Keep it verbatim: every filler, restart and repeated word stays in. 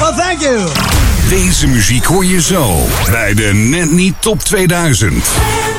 Well, thank you. Deze muziek hoor je zo bij de Net Niet Top tweeduizend.